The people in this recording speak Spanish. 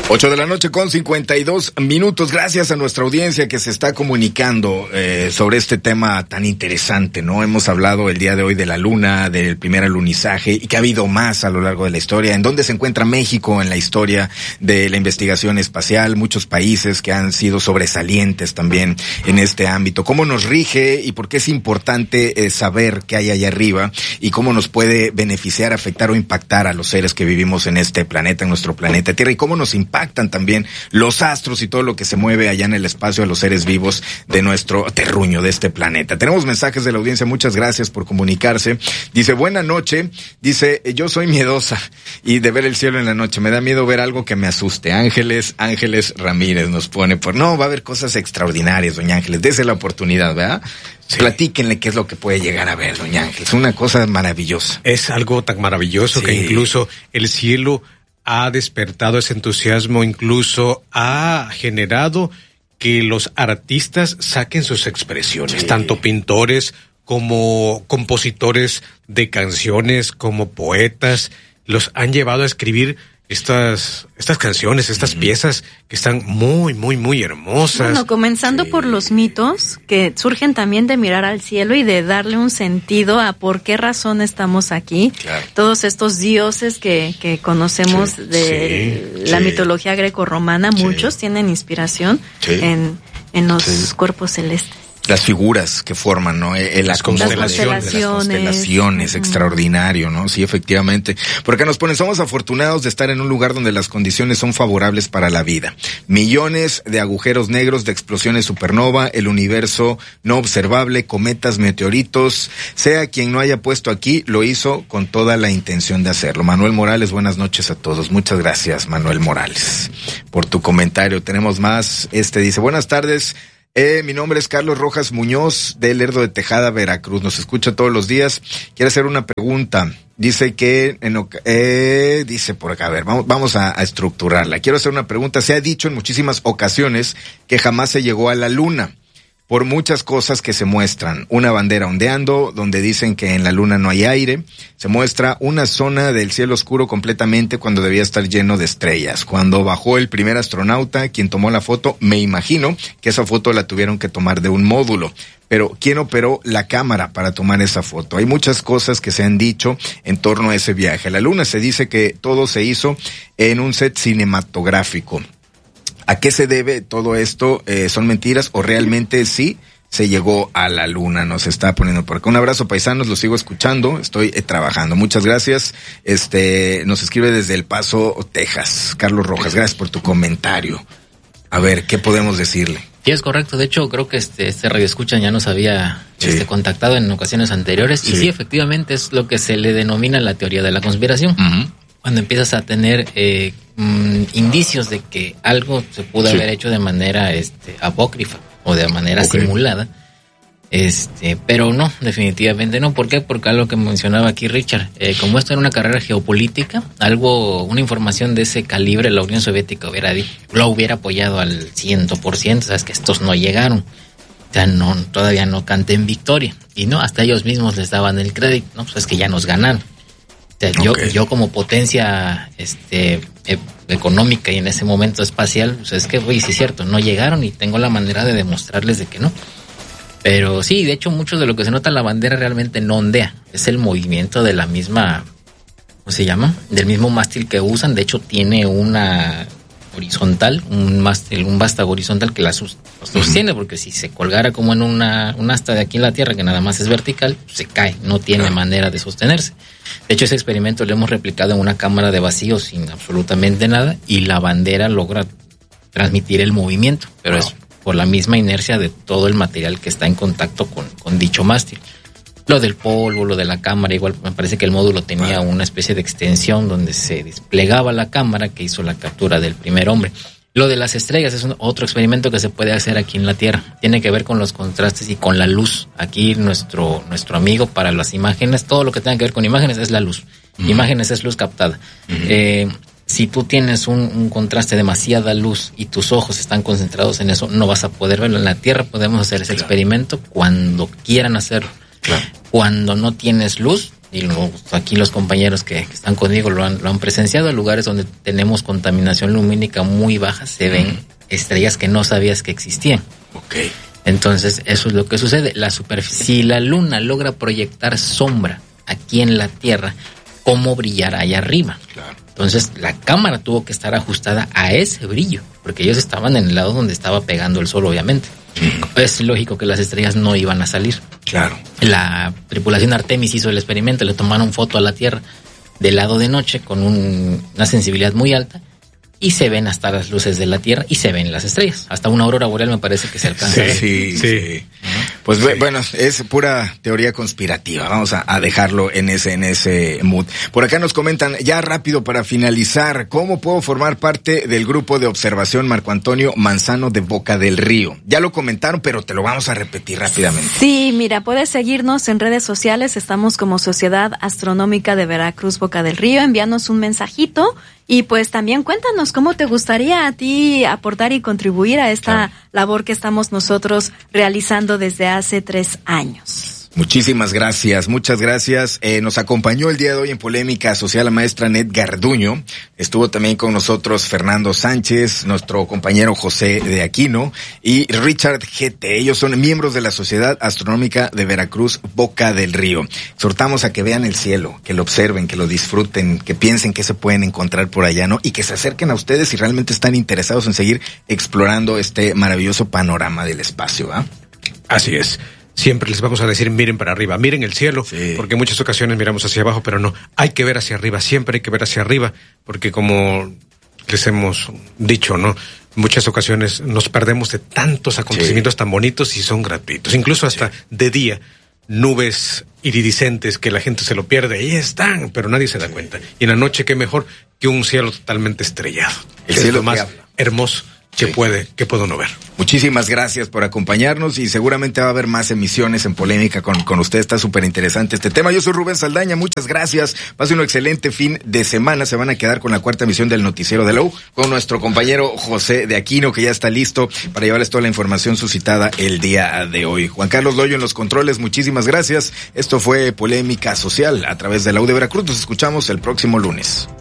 8:52 a.m. Gracias a nuestra audiencia que se está comunicando sobre este tema tan interesante, ¿no? Hemos hablado el día de hoy de la luna, del primer alunizaje, y que ha habido más a lo largo de la historia. ¿En dónde se encuentra México en la historia de la investigación espacial? Muchos países que han sido sobresalientes también en este ámbito. ¿Cómo nos rige y por qué es importante saber qué hay allá arriba y cómo nos puede beneficiar, afectar o impactar a los seres que vivimos en este planeta, en nuestro planeta Tierra, y cómo nos impactan también los astros y todo lo que se mueve allá en el espacio a los seres vivos de nuestro terruño, de este planeta? Tenemos mensajes de la audiencia, muchas gracias por comunicarse. Dice, buena noche, dice, yo soy miedosa y de ver el cielo en la noche, me da miedo ver algo que me asuste. Ángeles Ramírez nos pone no, va a haber cosas extraordinarias, doña Ángeles, dese la oportunidad, ¿verdad? Sí. Platíquenle qué es lo que puede llegar a ver, doña Ángeles, una cosa maravillosa. Es algo tan maravilloso, sí, que incluso el cielo ha despertado ese entusiasmo, incluso ha generado que los artistas saquen sus expresiones, sí, tanto pintores como compositores de canciones, como poetas, los han llevado a escribir estas canciones, estas piezas que están muy, muy, muy hermosas. Bueno, comenzando por los mitos que surgen también de mirar al cielo y de darle un sentido a por qué razón estamos aquí. Claro. Todos estos dioses que conocemos de la mitología grecorromana, muchos tienen inspiración en los cuerpos celestes. Las figuras que forman, ¿no? Las constelaciones, extraordinario, ¿no? Sí, efectivamente. Porque nos ponen, somos afortunados de estar en un lugar donde las condiciones son favorables para la vida. Millones de agujeros negros, de explosiones supernova, el universo no observable, cometas, meteoritos. Sea quien no haya puesto aquí, lo hizo con toda la intención de hacerlo. Manuel Morales, buenas noches a todos. Muchas gracias, Manuel Morales, por tu comentario. Tenemos más. Dice, buenas tardes. Mi nombre es Carlos Rojas Muñoz, de Lerdo de Tejada, Veracruz. Nos escucha todos los días. Quiere hacer una pregunta. Dice que, dice por acá, a ver, vamos a estructurarla. Quiero hacer una pregunta. Se ha dicho en muchísimas ocasiones que jamás se llegó a la luna, por muchas cosas que se muestran. Una bandera ondeando, donde dicen que en la luna no hay aire. Se muestra una zona del cielo oscuro completamente cuando debía estar lleno de estrellas. Cuando bajó el primer astronauta, quien tomó la foto, me imagino que esa foto la tuvieron que tomar de un módulo. Pero, ¿quién operó la cámara para tomar esa foto? Hay muchas cosas que se han dicho en torno a ese viaje. A la luna se dice que todo se hizo en un set cinematográfico. ¿A qué se debe todo esto? ¿Son mentiras o realmente sí se llegó a la luna? Nos está poniendo por acá. Un abrazo, paisanos, los sigo escuchando, estoy trabajando. Muchas gracias. Nos escribe desde El Paso, Texas, Carlos Rojas. Gracias por tu comentario. A ver, ¿qué podemos decirle? Sí, es correcto. De hecho, creo que este radioescucha ya nos había contactado en ocasiones anteriores. Sí. Y sí, efectivamente, es lo que se le denomina la teoría de la conspiración. Uh-huh. Cuando empiezas a tener indicios de que algo se pudo haber hecho de manera apócrifa o de manera simulada, pero no, definitivamente no. ¿Por qué? Porque algo que mencionaba aquí Richard, como esto era una carrera geopolítica, una información de ese calibre la Unión Soviética lo hubiera apoyado al 100%, sabes que estos no llegaron. O sea, todavía no canten victoria. Y no, hasta ellos mismos les daban el crédito, ¿no? Pues es que ya nos ganaron. O sea, yo como potencia económica y en ese momento espacial, pues es que, sí es cierto, no llegaron y tengo la manera de demostrarles de que no. Pero sí, de hecho, mucho de lo que se nota en la bandera realmente no ondea. Es el movimiento de la misma, ¿cómo se llama? Del mismo mástil que usan. De hecho, tiene una horizontal, un vástago horizontal que la sostiene, porque si se colgara como en un asta de aquí en la Tierra, que nada más es vertical, se cae, no tiene manera de sostenerse. De hecho, ese experimento lo hemos replicado en una cámara de vacío sin absolutamente nada, y la bandera logra transmitir el movimiento, pero es por la misma inercia de todo el material que está en contacto con dicho mástil. Lo del polvo, lo de la cámara, igual me parece que el módulo tenía una especie de extensión donde se desplegaba la cámara que hizo la captura del primer hombre. Lo de las estrellas es otro experimento que se puede hacer aquí en la Tierra. Tiene que ver con los contrastes y con la luz. Aquí nuestro amigo para las imágenes, todo lo que tenga que ver con imágenes es la luz. Imágenes es luz captada. Si tú tienes un contraste, demasiada luz y tus ojos están concentrados en eso, no vas a poder verlo. En la Tierra podemos hacer ese experimento cuando quieran hacerlo. Claro. Cuando no tienes luz, y aquí los compañeros que están conmigo lo han presenciado, en lugares donde tenemos contaminación lumínica muy baja, se ven estrellas que no sabías que existían. Okay. Entonces, eso es lo que sucede. Si la luna logra proyectar sombra aquí en la Tierra, ¿cómo brillará allá arriba? Claro. Entonces, la cámara tuvo que estar ajustada a ese brillo, porque ellos estaban en el lado donde estaba pegando el sol, obviamente. Es lógico que las estrellas no iban a salir. Claro. La tripulación Artemis hizo el experimento, le tomaron foto a la Tierra del lado de noche con una sensibilidad muy alta, y se ven hasta las luces de la Tierra y se ven las estrellas. Hasta una aurora boreal me parece que se alcanza. Sí. Pues bueno, es pura teoría conspirativa. Vamos a dejarlo en ese mood. Por acá nos comentan, ya rápido para finalizar, ¿cómo puedo formar parte del grupo de observación Marco Antonio Manzano de Boca del Río? Ya lo comentaron, pero te lo vamos a repetir rápidamente. Sí, mira, puedes seguirnos en redes sociales. Estamos como Sociedad Astronómica de Veracruz Boca del Río. Envíanos un mensajito. Y pues también cuéntanos cómo te gustaría a ti aportar y contribuir a esta labor que estamos nosotros realizando desde hace 3 años. Muchísimas gracias, muchas gracias. Nos acompañó el día de hoy en Polémica Social la maestra Net Garduño. Estuvo también con nosotros Fernando Sánchez, nuestro compañero José de Aquino y Richard GT. Ellos son miembros de la Sociedad Astronómica de Veracruz Boca del Río. Exhortamos a que vean el cielo, que lo observen, que lo disfruten, que piensen que se pueden encontrar por allá, ¿no? Y que se acerquen a ustedes si realmente están interesados en seguir explorando este maravilloso panorama del espacio, ¿va? Así es. Siempre les vamos a decir, miren para arriba, miren el cielo, porque en muchas ocasiones miramos hacia abajo, pero no, hay que ver hacia arriba, siempre hay que ver hacia arriba, porque como les hemos dicho, ¿no? En muchas ocasiones nos perdemos de tantos acontecimientos tan bonitos y son gratuitos, incluso hasta de día, nubes iridiscentes que la gente se lo pierde, ahí están, pero nadie se da cuenta. Y en la noche, qué mejor que un cielo totalmente estrellado. El cielo es lo más hermoso que puedo no ver. Muchísimas gracias por acompañarnos y seguramente va a haber más emisiones en Polémica con usted. Está súper interesante este tema. Yo soy Rubén Saldaña, muchas gracias. Pase un excelente fin de semana. Se van a quedar con la 4ª emisión del Noticiero de la U con nuestro compañero José de Aquino, que ya está listo para llevarles toda la información suscitada el día de hoy. Juan Carlos Loyo en los controles, muchísimas gracias. Esto fue Polémica Social a través de la U de Veracruz. Nos escuchamos el próximo lunes.